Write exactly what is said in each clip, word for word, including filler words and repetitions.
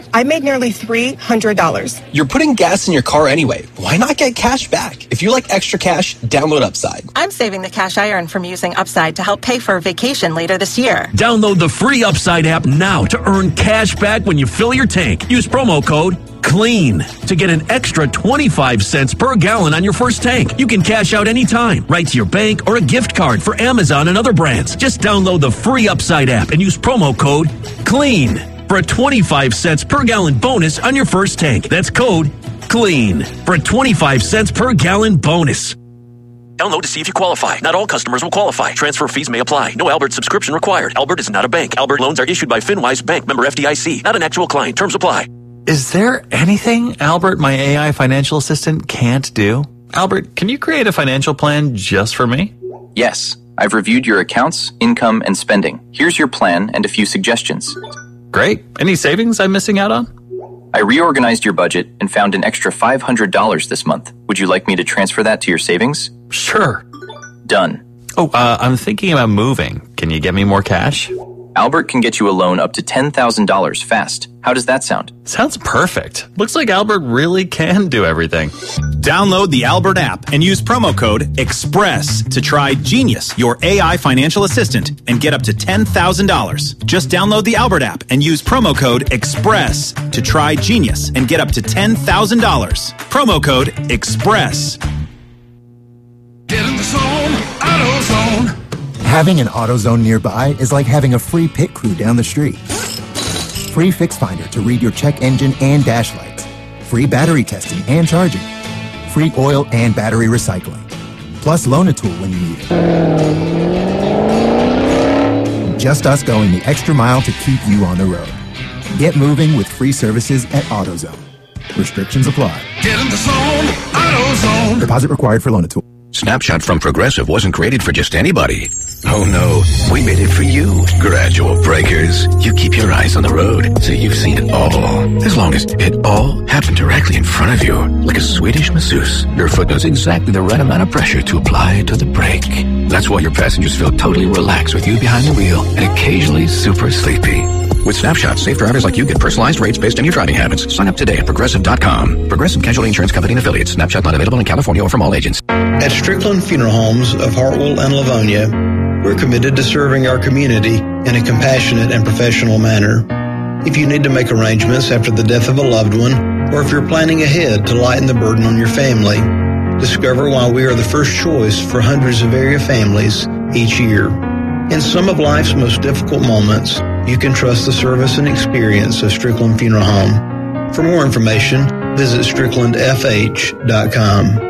I made nearly three hundred dollars. You're putting gas in your car anyway. Why not get cash back? If you like extra cash, download Upside. I'm saving the cash I earn from using Upside to help pay for a vacation later this year. Download the free Upside app now to earn cash back when you fill your tank. Use promo code CLEAN to get an extra twenty-five cents per gallon on your first tank. You can cash out anytime, right to your bank or a gift card for Amazon and other brands. Just download the free Upside app and use promo code CLEAN for a twenty-five cents per gallon bonus on your first tank. That's code CLEAN for a twenty-five cents per gallon bonus. Download to see if you qualify. Not all customers will qualify. Transfer fees may apply. No Albert subscription required. Albert is not a bank. Albert loans are issued by FinWise Bank, member F D I C. Not an actual client. Terms apply. Is there anything Albert, my A I financial assistant, can't do? Albert, can you create a financial plan just for me? Yes. I've reviewed your accounts, income, and spending. Here's your plan and a few suggestions. Great. Any savings I'm missing out on? I reorganized your budget and found an extra five hundred dollars this month. Would you like me to transfer that to your savings? Sure. Done. Oh, uh, I'm thinking about moving. Can you get me more cash? Albert can get you a loan up to ten thousand dollars fast. How does that sound? Sounds perfect. Looks like Albert really can do everything. Download the Albert app and use promo code EXPRESS to try Genius, your A I financial assistant, and get up to ten thousand dollars. Just download the Albert app and use promo code EXPRESS to try Genius and get up to ten thousand dollars. Promo code EXPRESS. Get in the zone, AutoZone. Having an AutoZone nearby is like having a free pit crew down the street. Free Fix Finder to read your check engine and dash lights. Free battery testing and charging. Free oil and battery recycling. Plus Loan-A-Tool when you need it. Just us going the extra mile to keep you on the road. Get moving with free services at AutoZone. Restrictions apply. Get in the zone, AutoZone. Deposit required for Loan-A-Tool. Snapshot from Progressive wasn't created for just anybody. Oh no, we made it for you. Gradual breakers. You keep your eyes on the road, so you've seen it all. As long as it all happened directly in front of you, like a Swedish masseuse, your foot knows exactly the right amount of pressure to apply to the brake. That's why your passengers feel totally relaxed with you behind the wheel and occasionally super sleepy. With Snapshot, safe drivers like you get personalized rates based on your driving habits. Sign up today at Progressive dot com. Progressive Casualty Insurance Company and Affiliates. Snapshot not available in California or from all agents. At Strickland Funeral Homes of Hartwell and Livonia, we're committed to serving our community in a compassionate and professional manner. If you need to make arrangements after the death of a loved one, or if you're planning ahead to lighten the burden on your family, discover why we are the first choice for hundreds of area families each year. In some of life's most difficult moments, you can trust the service and experience of Strickland Funeral Home. For more information, visit strickland f h dot com.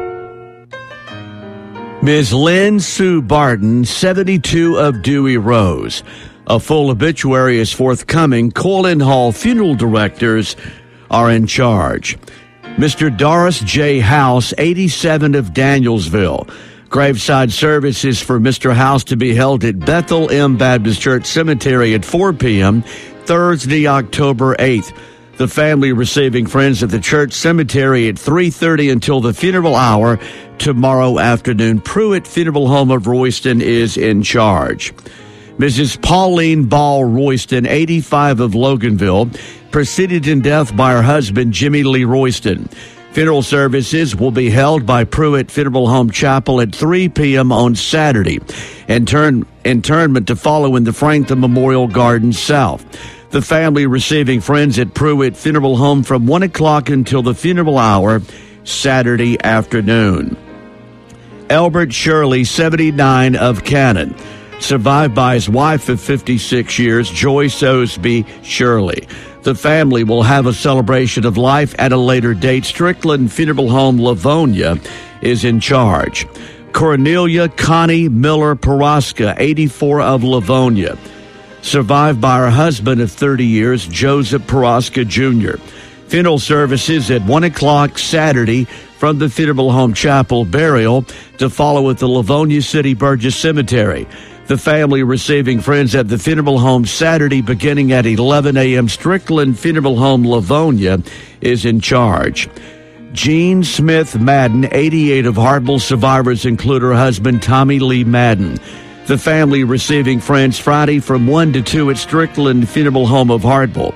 Miz Lynn Sue Barton, seventy-two of Dewey Rose. A full obituary is forthcoming. Colin Hall funeral directors are in charge. Mister Doris J. House, eighty-seven of Danielsville. Graveside services for Mister House to be held at Bethel M. Baptist Church Cemetery at four p.m. Thursday, October eighth. The family receiving friends at the church cemetery at three thirty until the funeral hour tomorrow afternoon. Pruitt Funeral Home of Royston is in charge. Missus Pauline Ball Royston, eighty-five of Loganville, preceded in death by her husband, Jimmy Lee Royston. Funeral services will be held by Pruitt Funeral Home Chapel at three p.m. on Saturday. Intern- internment to follow in the Franklin Memorial Garden South. The family receiving friends at Pruitt Funeral Home from one o'clock until the funeral hour Saturday afternoon. Albert Shirley, seventy-nine of Cannon, survived by his wife of fifty-six years, Joyce Osby Shirley. The family will have a celebration of life at a later date. Strickland Funeral Home Livonia is in charge. Cornelia Connie Miller Paraska, eighty-four of Livonia, survived by her husband of thirty years, Joseph Paraska Junior Funeral services at one o'clock Saturday from the Funeral Home Chapel. Burial to follow at the Livonia City Burgess Cemetery. The family receiving friends at the funeral home Saturday beginning at eleven a.m. Strickland Funeral Home Livonia is in charge. Jean Smith Madden, eighty-eight of Hartwell. Survivors include her husband, Tommy Lee Madden. The family receiving friends Friday from one to two at Strickland Funeral Home of Hartwell.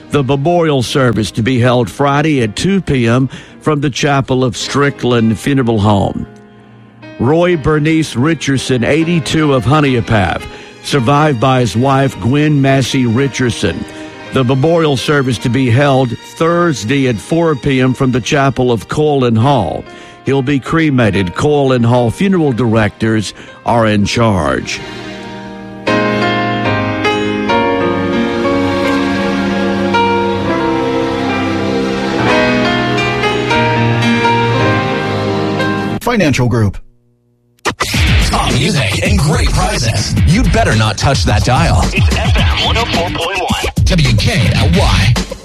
The memorial service to be held Friday at two p.m. from the Chapel of Strickland Funeral Home. Roy Bernice Richardson, eighty-two, of Honeypath, survived by his wife, Gwen Massey Richardson. The memorial service to be held Thursday at four p.m. from the Chapel of Colin Hall. He'll be cremated. Colin Hall funeral directors are in charge. Financial Group. Top music and great prizes. You'd better not touch that dial. It's F M one oh four point one. W K L Y.